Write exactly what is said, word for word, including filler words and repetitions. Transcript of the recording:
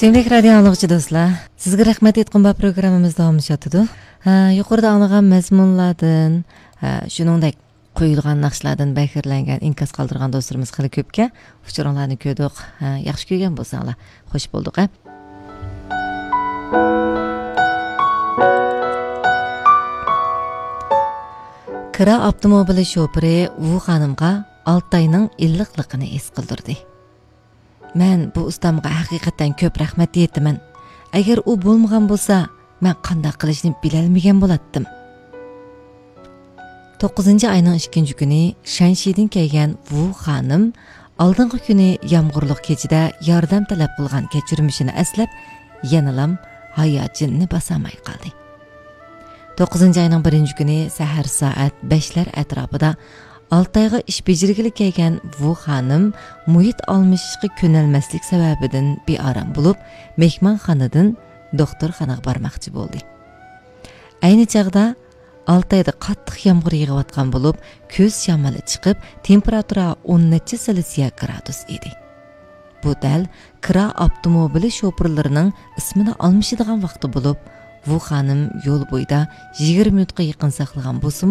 Sevgili radio anlıqçı dostlar, sizga rahmat etqin bu programmamiz davomlashyapti. Yuqorida anglagan mazmunlardan, shuningdek qo'yilgan naqshlardan bahirlangan inkos qoldirgan do'stlarimiz xili ko'pga uchuringlarni ko'rdik. Yaxshi ko'rgan bo'lsanglar, xush bo'ldik. Kira avtomobili shofiri Wu xonimga Altayning illiqligini es qildirdi. Men bu ustamga haqiqatan ko'p rahmat aytaman. Agar u bo'lmagan bo'lsa, men qanday qilishni bilolmagan bo'lardim. to'qqizinchi oyning ikkinchi kuni Shanshidan kelgan Wu xonim oldingi kuni yomg'irli kechada yordam talab qilgan kechirmishini eslab, yanalam hayotinni basamay qoldi. to'qqizinchi oyning birinchi kuni sahar soat beshlar atrofida Altayga ish bejirgili kelgan Wu xonim muhit almashishga ko'nalmaslik sababidan bearam bo'lib, mehmonxonadan doktorxonaga bormoqchi bo'ldi. Ayni chaqda Altayda qattiq yomg'ir yog'ayotgan bo'lib, ko'z shamoli chiqib, temperatura o'n necha Selsiya gradus edi. Bu dal kira avtomobili shofirlarining ismini almashadigan vaqti bo'lib, Wu xonim yo'l bo'yida yigirma minutga yaqin saqlagan bo'lsa